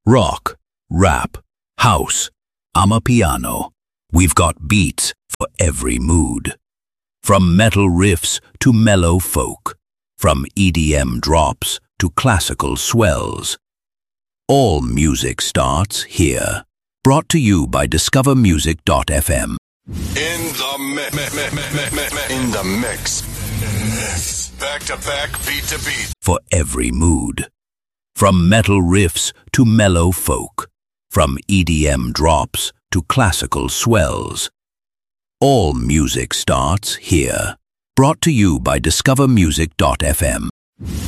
rock, rap, house, amapiano. We've got beats for every mood. From metal riffs to mellow folk, from EDM drops to classical swells. All music starts here. Brought to you by discovermusic.fm. In the mix. Back to back, beat to beat. For every mood. From metal riffs to mellow folk, from EDM drops to classical swells. All music starts here. Brought to you by discovermusic.fm.